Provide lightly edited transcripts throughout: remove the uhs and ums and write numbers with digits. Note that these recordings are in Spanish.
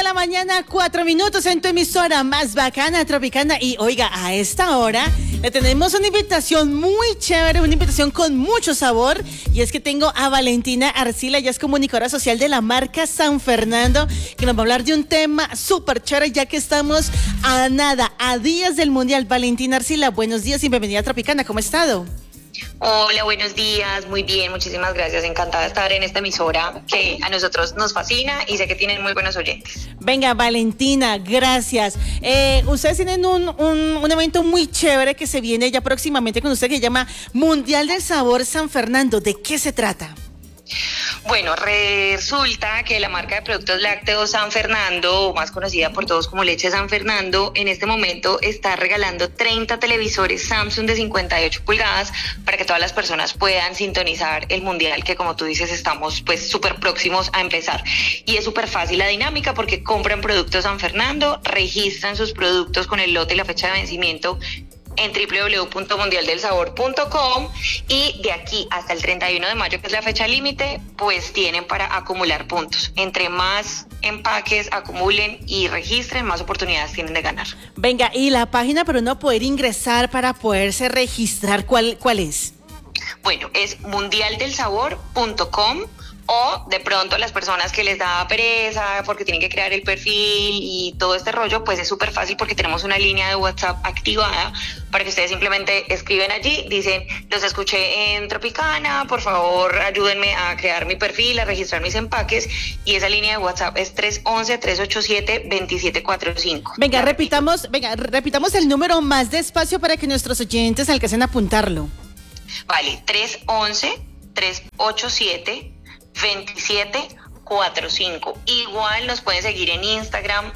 la mañana, 4 minutos en tu emisora más bacana, Tropicana. Y oiga, a esta hora le tenemos una invitación muy chévere, una invitación con mucho sabor. Y es que tengo a Valentina Arcila, ella es comunicadora social de la marca San Fernando, que nos va a hablar de un tema súper chévere, ya que estamos a días del Mundial. Valentina Arcila, buenos días y bienvenida a Tropicana, ¿cómo ha estado? Hola, buenos días, muy bien, muchísimas gracias, encantada de estar en esta emisora que a nosotros nos fascina y sé que tienen muy buenos oyentes. Venga, Valentina, gracias. Ustedes tienen un evento muy chévere que se viene ya próximamente con usted que se llama Mundial del Sabor San Fernando. ¿De qué se trata? Bueno, resulta que la marca de productos lácteos San Fernando, más conocida por todos como Leche San Fernando, en este momento está regalando 30 televisores Samsung de 58 pulgadas para que todas las personas puedan sintonizar el Mundial, que como tú dices estamos pues súper próximos a empezar. Y es súper fácil la dinámica porque compran productos San Fernando, registran sus productos con el lote y la fecha de vencimiento en www.mundialdelsabor.com y de aquí hasta el 31 de mayo, que es la fecha límite, pues tienen para acumular puntos. Entre más empaques acumulen y registren, más oportunidades tienen de ganar. Venga, y la página para uno poder ingresar para poderse registrar, ¿cuál es? Bueno, es mundialdelsabor.com. O de pronto las personas que les da pereza porque tienen que crear el perfil y todo este rollo, pues es súper fácil porque tenemos una línea de WhatsApp activada para que ustedes simplemente escriben allí, dicen, los escuché en Tropicana, por favor ayúdenme a crear mi perfil, a registrar mis empaques, y esa línea de WhatsApp es 311-387-2745. Venga, repitamos el número más despacio para que nuestros oyentes alcancen a apuntarlo. Vale, 311-387-2745. Igual nos pueden seguir en Instagram,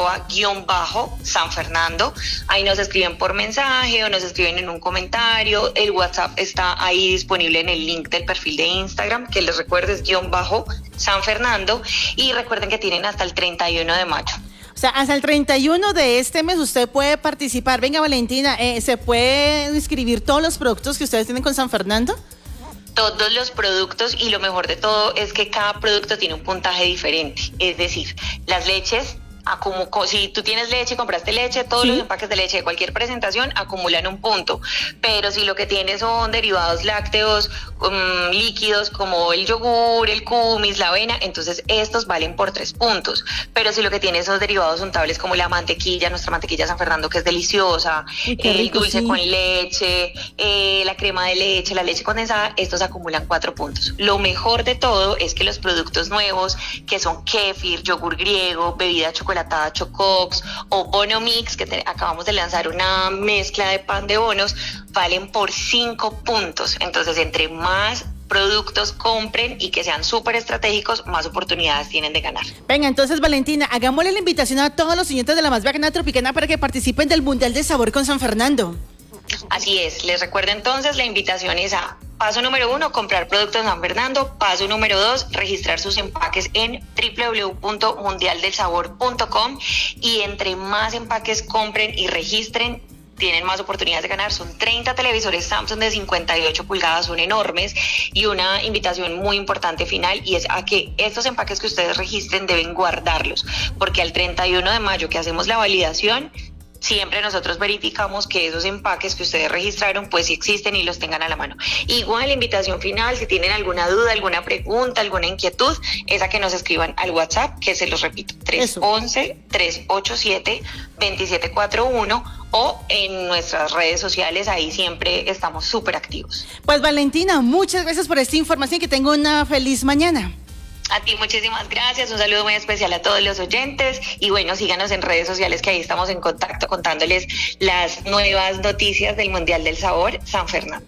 @_San Fernando. Ahí nos escriben por mensaje o nos escriben en un comentario. El WhatsApp está ahí disponible en el link del perfil de Instagram, que les recuerdo es _San Fernando. Y recuerden que tienen hasta el 31 de mayo. O sea, hasta el 31 de este mes usted puede participar. Venga, Valentina, ¿se puede inscribir todos los productos que ustedes tienen con San Fernando? Todos los productos, y lo mejor de todo es que cada producto tiene un puntaje diferente. Es decir, las leches, si tú tienes leche, compraste leche, todos los empaques de leche de cualquier presentación acumulan un punto. Pero si lo que tienes son derivados lácteos líquidos como el yogur, el kumis, la avena, entonces estos valen por 3 puntos. Pero si lo que tienes son derivados untables como la mantequilla, nuestra mantequilla San Fernando, que es deliciosa, el dulce con leche, la crema de leche, la leche condensada, estos acumulan 4 puntos. Lo mejor de todo es que los productos nuevos, que son kéfir, yogur griego, bebida chocolatada Chocox o Bono Mix, que acabamos de lanzar una mezcla de pan de bonos, valen por 5 puntos. Entonces, entre más productos compren y que sean súper estratégicos, más oportunidades tienen de ganar. Venga, entonces, Valentina, hagámosle la invitación a todos los oyentes de la más bacana Tropicana para que participen del Mundial de Sabor con San Fernando. Así es, les recuerdo entonces, la invitación es a paso número 1, comprar productos San Fernando. Paso número 2, registrar sus empaques en www.mundialdelsabor.com, y entre más empaques compren y registren, tienen más oportunidades de ganar. Son 30 televisores Samsung de 58 pulgadas, son enormes, y una invitación muy importante final, y es a que estos empaques que ustedes registren deben guardarlos, porque al 31 de mayo que hacemos la validación, siempre nosotros verificamos que esos empaques que ustedes registraron pues sí existen y los tengan a la mano. Igual, la invitación final, si tienen alguna duda, alguna pregunta, alguna inquietud, es a que nos escriban al WhatsApp, que se los repito, 311-387-2741, o en nuestras redes sociales, ahí siempre estamos súper activos. Pues, Valentina, muchas gracias por esta información, que tengo una feliz mañana. A ti muchísimas gracias, un saludo muy especial a todos los oyentes, y bueno, síganos en redes sociales, que ahí estamos en contacto contándoles las nuevas noticias del Mundial del Sabor San Fernando.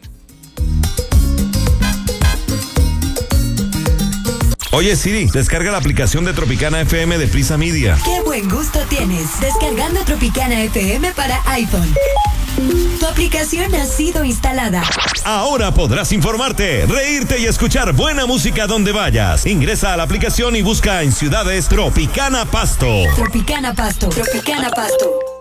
Oye Siri, descarga la aplicación de Tropicana FM de Prisa Media. ¡Qué buen gusto tienes! Descargando Tropicana FM para iPhone. Tu aplicación ha sido instalada. Ahora podrás informarte, reírte y escuchar buena música donde vayas. Ingresa a la aplicación y busca en ciudades Tropicana Pasto. Tropicana Pasto. Tropicana Pasto.